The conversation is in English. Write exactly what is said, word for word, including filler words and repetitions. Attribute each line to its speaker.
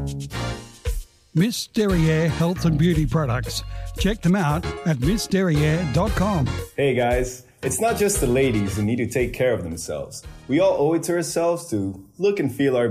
Speaker 1: Miss Derriere Health and Beauty Products. Check them out at miss derriere dot com.
Speaker 2: Hey guys, it's not just the ladies who need to take care of themselves. We all owe it to ourselves to look and feel our